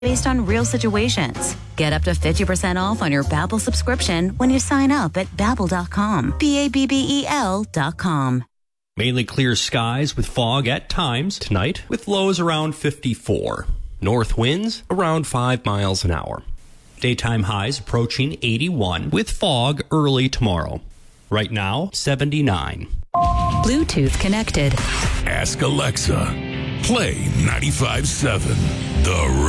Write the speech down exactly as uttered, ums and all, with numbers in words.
based on real situations. Get up to fifty percent off on your Babbel subscription when you sign up at babbel dot com. B A B B E L dot com. Mainly clear skies with fog at times tonight, with lows around fifty-four. North winds around five miles an hour. Daytime highs approaching eighty-one, with fog early tomorrow. Right now, seventy-nine. Bluetooth connected. Ask Alexa. Play ninety-five point seven. The